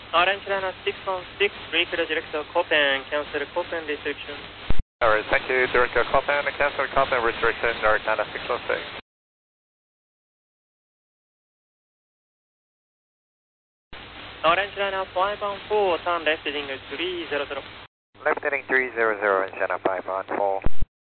Orange Liner 616, brake director Copen, cancel Copen restriction. Alright, thank you, Director Copen, cancel Copen restriction, Orange Liner 616. Orange Liner 514, turn left heading 300. Left heading 300, Orange Liner 514.